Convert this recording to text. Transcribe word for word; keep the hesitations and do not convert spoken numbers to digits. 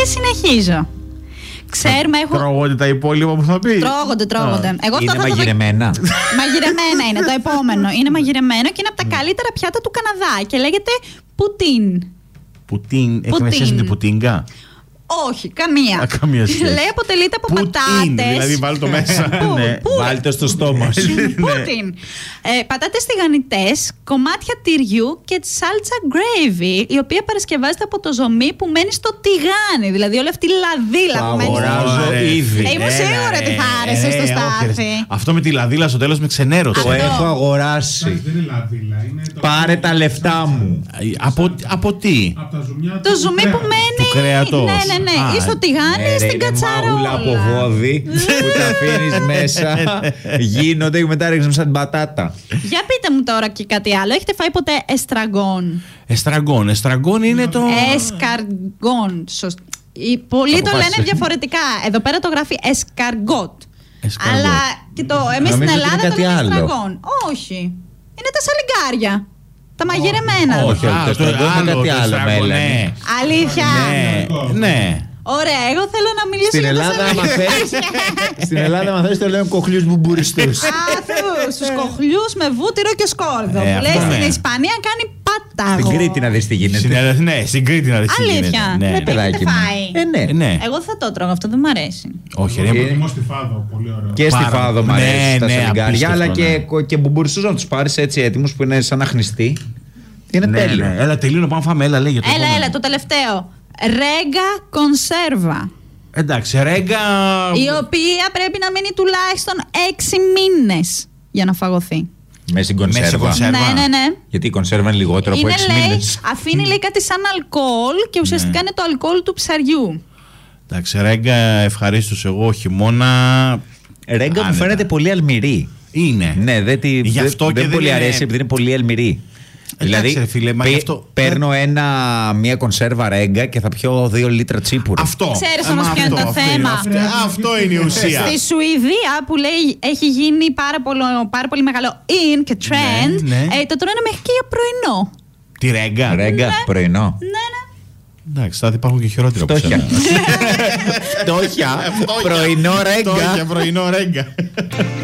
Και συνεχίζω. Ξέρουμε, έχω... Τρώγονται τα υπόλοιπα που θα πει. Τρώγονται, τρώγονται. Α, Εγώ είναι αυτό μαγειρεμένα. Θα... μαγειρεμένα είναι το επόμενο. Είναι μαγειρεμένο και είναι από τα καλύτερα πιάτα του Καναδά. Και λέγεται πουτίν. Πουτίν. Έχει με σχέση με την πουτίνγκα? Όχι, καμία. Α, καμία σχέση. Λέει αποτελείται από Πουτίν, πατάτες. δηλαδή βάλει το μέσα. Ναι. Βάλτε το στο στόμα σου. Πούτιν. ε, πατάτες τηγανιτές, κομμάτια τυριού και σάλτσα gravy, η οποία παρασκευάζεται από το ζωμί που μένει στο τηγάνι. Δηλαδή όλη αυτή η λαδίλα που μένει στο αγοράζω ήδη. Ε, Ήμουν σίγουρη ότι θα άρεσε στο Στάθη. Αυτό με τη λαδίλα στο τέλος με ξενέρωσε. Το έχω αγοράσει. Δεν είναι λαδίλα. Είναι το... Πάρε τα λεφτά μου. Από, από τι? Από τα ζουμιά Το ζουμί που μένει. Του κρέατος. Ναι, ναι, ναι. Α, Ή στο τηγάνι ή στην κατσαρόλα. Μάγουλα από βόδι που τα αφήνεις μέσα. Γίνονται και μετά ρίχνεις σαν την πατάτα. Για πείτε μου τώρα και κάτι άλλο. Έχετε φάει ποτέ εστραγκόν? Εστραγκόν. Εστραγκόν είναι το. Εσκαργόν. Σωστά. Οι πολλοί το αποφάσισε. λένε διαφορετικά. Εδώ πέρα το γράφει εσκαργότ. Εσκαργότ. Αλλά και το, εμείς στην Νομίζω ότι Ελλάδα είναι το κάτι λέμε άλλο. εστραγκόν. Όχι. Είναι τα σαλιγκάρια. Τα μαγειρεμένα. Όχι, Α, το εστραγκόν είναι κάτι το άλλο, εστραγκόν, Μέλανη. ναι. Αλήθεια. Ναι, ναι. Ωραία, εγώ θέλω να μιλήσω Στην για τα Ελλάδα, άμα σαλιγκάρια. θες, στην Ελλάδα, άμα θες, το λέμε κοχλιούς μπουμπουριστούς. Αυτούς τους κοχλιούς με βούτυρο και σκόρδο. Ε, Που λέει αυτό στην ναι. Ισπανία κάνει πάταγο. Στην Κρήτη να δεις τι Στην γίνεται. Ελλάδα- Ναι, στην Κρήτη να δεις τι γίνεται. Αλήθεια. Ναι. Δεν παιδάκι έχετε μου. φάει. Ε, ναι. Ε, ναι. Εγώ δεν θα το τρώγα, αυτό δεν μου αρέσει. Όχι, ρε. Ε, Προτιμώ στη Φάδο, πολύ ωραίο. Και στη Πάρα- Φάδο μ' Ναι, αρέσει τα ναι, σαλιγκάρια, απίστευτο, αλλά ναι. και, και μπουμπουριστούς να τους πάρεις έτσι έτοιμους που είναι σαν να χνιστεί. Είναι Ναι, τέλειο. ναι. Έλα, τελείω να πάμε φάμε. Έλα, λέγε το Έλα, επόμενο. έλα, το τελευταίο. Ρέγκα κονσέρβα. Εντάξει, ρέγκα. Η οποία πρέπει να μείνει τουλάχιστον έξι μήνες για να φαγωθεί. Μέσα στην Μέσα στην κονσέρβα. κονσέρβα. Ναι, ναι, ναι. Γιατί η κονσέρβα είναι λιγότερο από Είναι, έξι λέει, μήνες. αφήνει λέει κάτι σαν αλκοόλ και ουσιαστικά είναι το αλκοόλ του ψαριού. Εντάξει, ρέγκα, ευχαρίστως εγώ χειμώνα. Ρέγκα μου άνετα. φαίνεται πολύ αλμυρή. Είναι. Ναι, δεν, τη, Γι' δεν- αυτό και δεν δεν πολύ είναι- αρέσει επειδή είναι πολύ αλμυρή. Εντάξει, Δηλαδή, ρε φίλε, μα παι- γι' αυτό- παίρνω ένα, μία κονσέρβα ρέγκα και θα πιω δύο λίτρα τσίπουρο. Αυτό. Ξέρεις Ε, όμως μα ποιο είναι αυτό, το αυτό θέμα. είναι, αυτό, αυτό είναι η ουσία. Στη Σουηδία που λέει έχει γίνει πάρα πολύ, πάρα πολύ μεγάλο in και trend, Ναι, ναι. Ε, το τρώνε μέχρι και για πρωινό. Τη ρέγκα. Ρέγκα, πρωινό. Ναι, ναι. Εντάξει, θα υπάρχουν και χειρότερα από Φτώχεια. σένα. Φτώχεια. Πρωινό ρέγκα. Φτώχεια, πρωινό ρέγκα.